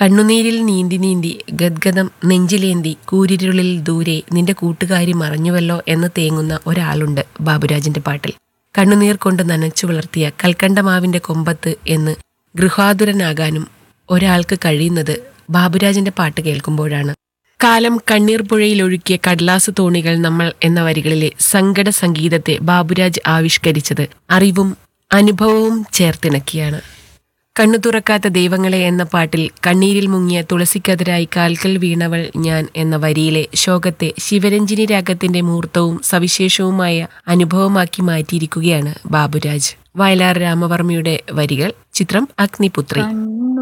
കണ്ണുനീരിൽ നീന്തി നീന്തി ഗദ്ഗദം നെഞ്ചിലേന്തി കൂരിരുളിൽ ദൂരെ നിന്റെ കൂട്ടുകാരി മറഞ്ഞുവല്ലോ എന്ന് തേങ്ങുന്ന ഒരാളുണ്ട് ബാബുരാജിന്റെ പാട്ടിൽ. കണ്ണുനീർ കൊണ്ട് നനച്ചു വളർത്തിയ കൽക്കണ്ടമാവിന്റെ കൊമ്പത്ത് എന്ന് ഗൃഹാതുരനാകാനും ഒരാൾക്ക് കഴിയുന്നത് ബാബുരാജിന്റെ പാട്ട് കേൾക്കുമ്പോഴാണ്. കാലം കണ്ണീർ പുഴയിലൊഴുക്കിയ കടലാസ് തോണികൾ നമ്മൾ എന്ന വരികളിലെ സങ്കട സംഗീതത്തെ ബാബുരാജ് ആവിഷ്കരിച്ചത് അറിവും അനുഭവവും ചേർത്തിണക്കിയാണ്. കണ്ണു തുറക്കാത്ത ദൈവങ്ങളെ എന്ന പാട്ടിൽ കണ്ണീരിൽ മുങ്ങിയ തുളസിക്കതിരായി കാൽക്കൽ വീണവൾ ഞാൻ എന്ന വരിയിലെ ശോകത്തെ ശിവരഞ്ജിനി രാഗത്തിന്റെ മൂർത്തവും സവിശേഷവുമായ അനുഭവമാക്കി മാറ്റിയിരിക്കുകയാണ് ബാബുരാജ്. വയലാർ രാമവർമ്മയുടെ വരികൾ. ചിത്രം അഗ്നിപുത്രി.